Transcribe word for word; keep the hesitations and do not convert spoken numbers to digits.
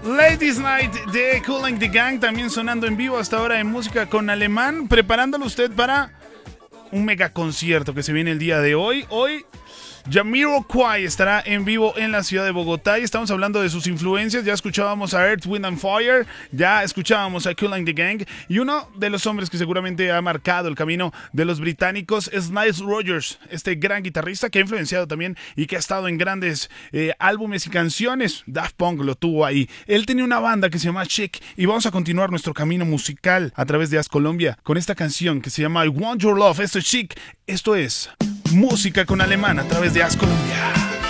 Ladies Night de Kool and the Gang, también sonando en vivo hasta ahora en música con alemán, preparándolo usted para un mega concierto que se viene el día de hoy. Hoy Jamiroquai estará en vivo en la ciudad de Bogotá y estamos hablando de sus influencias. Ya escuchábamos a Earth, Wind and Fire, ya escuchábamos a Kool and the Gang, y uno de los hombres que seguramente ha marcado el camino de los británicos es Nile Rodgers, este gran guitarrista que ha influenciado también y que ha estado en grandes eh, álbumes y canciones. Daft Punk lo tuvo ahí. Él tenía una banda que se llama Chic y vamos a continuar nuestro camino musical a través de As Colombia con esta canción que se llama I Want Your Love. Esto es Chic, esto es música con alemán a través de As Colombia.